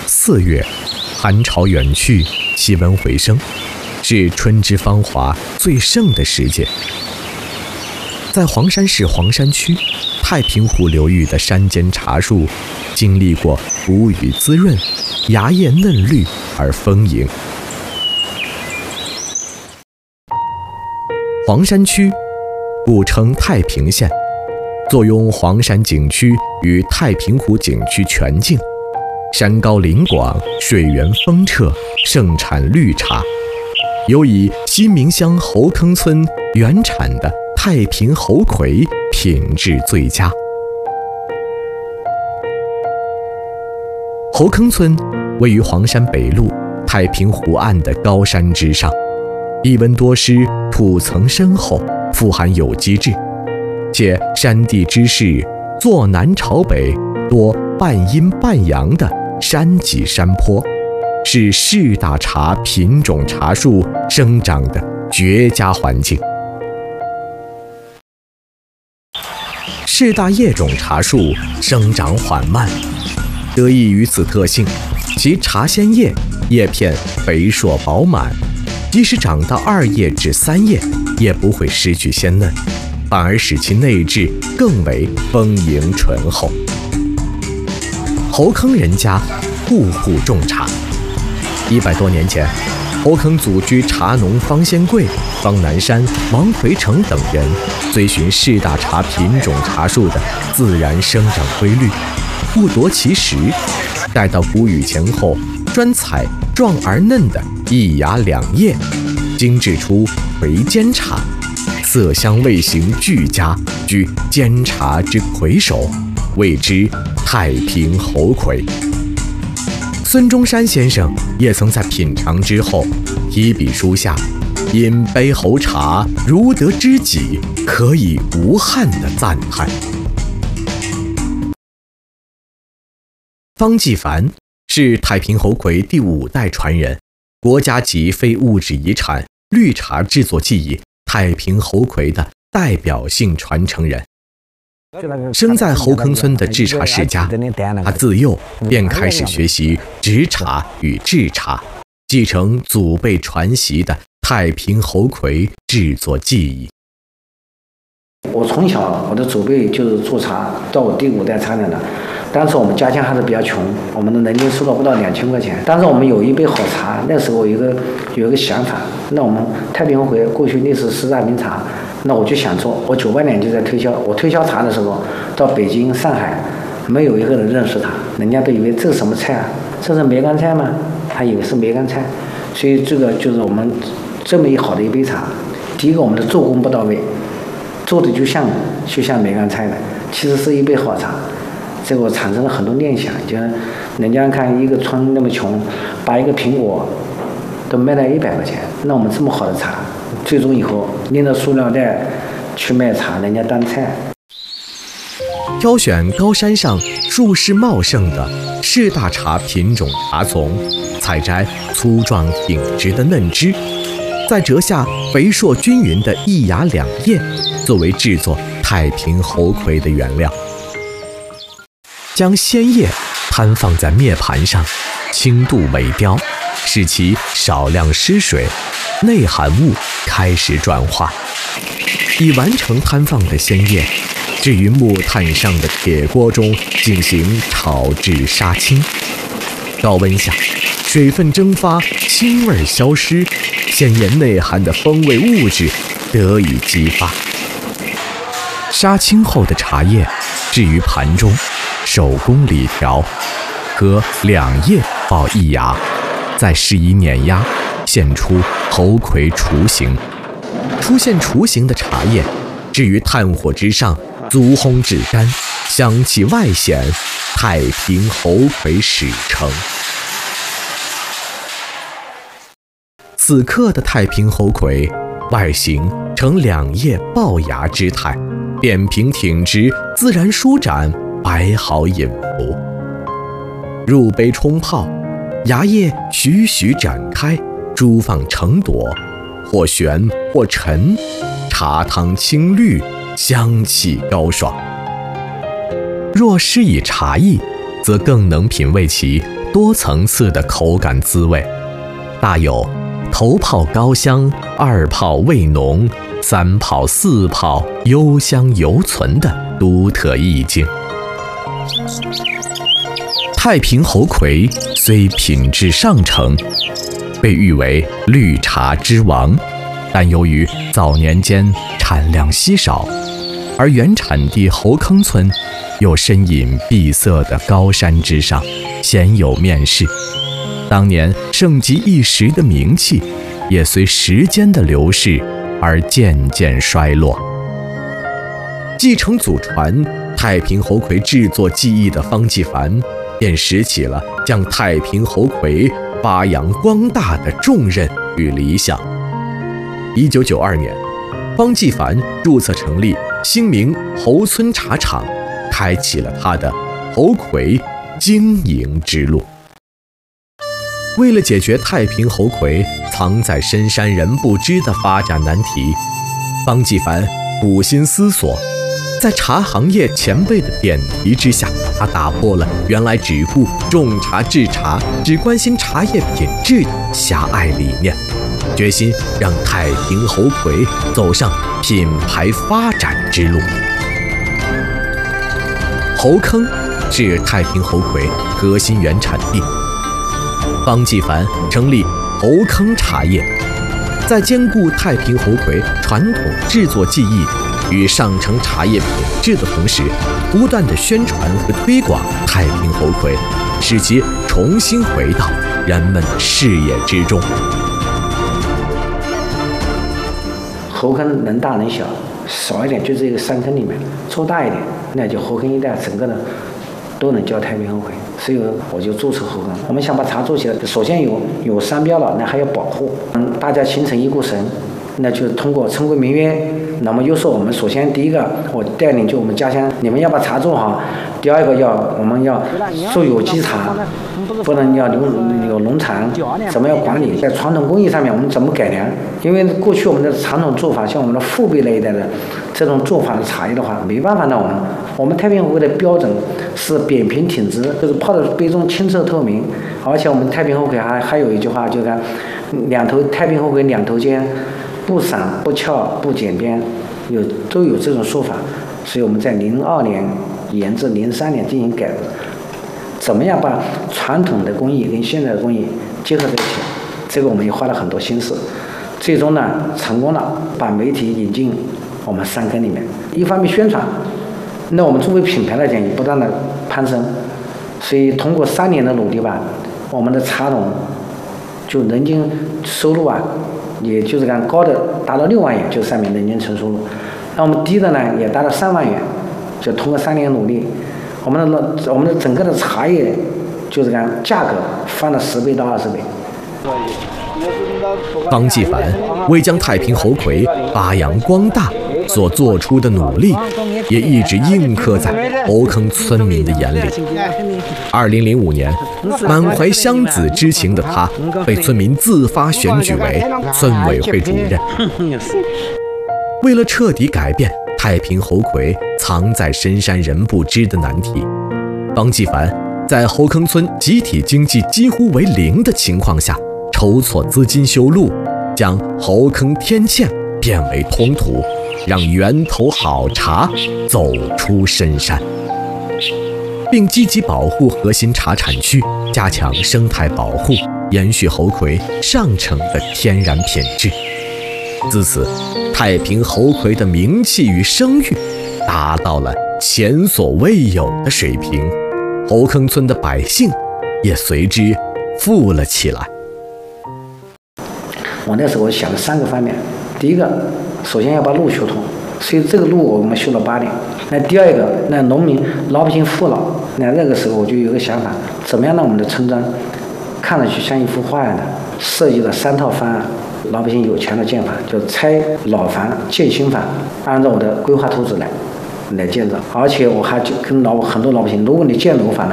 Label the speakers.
Speaker 1: 4月，寒潮远去，气温回升，是春之芳华最盛的时节。在黄山市黄山区太平湖流域的山间茶树，经历过谷雨滋润，芽叶嫩绿而丰盈。黄山区古称太平县，坐拥黄山景区与太平湖景区全境，山高林广，水源丰澈，盛产绿茶。有以西明乡侯坑村原产的太平猴魁品质最佳。侯坑村位于黄山北麓太平湖岸的高山之上，地温多湿，土层深厚，富含有机质，且山地之势坐南朝北，多半阴半阳的山脊山坡，是士大茶品种茶树生长的绝佳环境。士大叶种茶树生长缓慢，得益于此特性，其茶鲜叶叶片肥硕饱满，即使长到2叶至3叶，也不会失去鲜嫩，反而使其内质更为丰盈醇厚。侯坑人家户户种茶，100多年前，侯坑祖居茶农方先贵、方南山、王奎成等人，追寻士大茶品种茶树的自然生长规律，不夺其时，待到谷雨前后，专采壮而嫩的1芽2叶，精制出魁煎茶，色香味形俱佳，居煎茶之魁首，谓之太平猴魁。孙中山先生也曾在品尝之后提笔书下，饮杯侯茶如得知己，可以无憾的赞叹。方继凡是太平猴魁第5代传人，国家级非物质遗产绿茶制作技艺太平猴魁的代表性传承人。生在侯坑村的制茶世家，他自幼便开始学习植茶与制茶，继承祖辈传习的太平猴魁制作技艺。
Speaker 2: 我从小我的祖辈就是做茶，到我第5代茶人了。当时我们家乡还是比较穷，我们的人均收入不到2000块钱。但是我们有一杯好茶，那时候有一个想法，那我们太平猴魁过去历史10大名茶，那我就想做。我98年就在推销，我推销茶的时候，到北京、上海，没有一个人认识它，人家都以为这是什么菜啊？这是梅干菜吗？还以为是梅干菜。所以这个就是我们这么好的一杯茶，第一个我们的做工不到位，做的就像梅干菜的，其实是一杯好茶。这个我产生了很多念想，就是人家看一个村那么穷，把一个苹果都卖到100块钱，那我们这么好的茶，最终以后拎着塑料袋去卖茶，人家当菜。
Speaker 1: 挑选高山上树势茂盛的士大茶品种茶丛，采摘粗壮挺直的嫩枝，再折下肥硕均匀的1芽2叶，作为制作太平猴魁的原料。将鲜叶摊放在面盘上，轻度萎雕，使其少量失水，内含物开始转化。已完成摊放的鲜叶置于木炭上的铁锅中进行炒制杀青。高温下，水分蒸发，腥味消失，鲜叶内含的风味物质得以激发。杀青后的茶叶置于盘中，手工理调，和2叶爆1芽，再施以碾压，现出猴魁雏形。出现雏形的茶叶置于炭火之上，足烘至干，香气外显，太平猴魁始成。此刻的太平猴魁外形呈2叶爆芽之态，扁平挺直，自然舒展，白毫隐伏。入杯冲泡，芽叶徐徐展开，珠放成朵，或悬或沉，茶汤清绿，香气高爽。若施以茶艺，则更能品味其多层次的口感滋味，大有头泡高香，二泡味浓，三泡四泡幽香犹存的独特意境。太平猴魁虽品质上乘，被誉为绿茶之王，但由于早年间产量稀少，而原产地侯坑村又身隐闭塞的高山之上，鲜有面世。当年盛极一时的名气，也随时间的流逝而渐渐衰落。继承祖传太平猴魁制作技艺的方继凡，便拾起了将太平猴魁发扬光大的重任与理想。1992年，方继凡注册成立兴明猴村茶厂，开启了他的猴魁经营之路。为了解决太平猴魁藏在深山人不知的发展难题，方继凡苦心思索，在茶行业前辈的点题之下，他打破了原来只顾种茶制茶、只关心茶叶品质的狭隘理念，决心让太平猴魁走上品牌发展之路。猴坑是太平猴魁核心原产地，方继凡成立猴坑茶叶，在兼顾太平猴魁传统制作技艺与上乘茶叶品质的同时，不断的宣传和推广太平猴魁，使其重新回到人们的视野之中。
Speaker 2: 猴坑能大能小，少一点就这个山坑里面，做大一点，那就猴坑一带整个的都能叫太平猴魁。所以我就注册猴坑。我们想把茶做起来，首先有商标了，那还要保护，大家形成一股绳，那就通过称规明约。那么又说我们首先第一个，我带领就我们家乡，你们要把茶做好；第二个我们要做有机茶，不能要有农残，怎么样管理？在传统工艺上面我们怎么改良？因为过去我们的传统做法，像我们的父辈那一代的这种做法的茶叶的话，没办法让我们太平猴魁的标准是扁平挺直，就是泡的杯中清澈透明，而且我们太平猴魁还有一句话，就是太平猴魁两头尖，不散不翘不剪边，都有这种说法。所以我们在02年研制03年进行改革，怎么样把传统的工艺跟现在的工艺结合在一起，这个我们也花了很多心思，最终呢成功了，把媒体引进我们山坑里面，一方面宣传，那我们作为品牌来讲也不断的攀升，所以通过3年的努力吧，我们的茶农就人均收入啊，也就是看高的达到6万元，就上面人均纯收入，那我们低的呢也达到3万元，就通过3年努力，我们的整个的茶叶就是看价格翻了10倍到20倍。
Speaker 1: 方继凡为将太平猴魁发扬光大所做出的努力，也一直印刻在猴坑村民的眼里。2005年，满怀乡子之情的他，被村民自发选举为村委会主任。为了彻底改变太平猴魁藏在深山人不知的难题，方继凡在猴坑村集体经济几乎为零的情况下，筹措资金修路，将猴坑天堑变为通途，让源头好茶走出深山，并积极保护核心茶产区，加强生态保护，延续猴魁上乘的天然品质。自此，太平猴魁的名气与声誉达到了前所未有的水平，猴坑村的百姓也随之富了起来。
Speaker 2: 我那时候想了3个方面，第一个，首先要把路修通，所以这个路我们修了8年。那第二个，那老百姓富了，那个时候我就有个想法，怎么样让我们的村庄看上去像一幅画一样的，设计了3套方案，老百姓有钱的建法，就拆老房建新房，按照我的规划图纸来建造。而且我还跟很多老百姓，如果你建楼房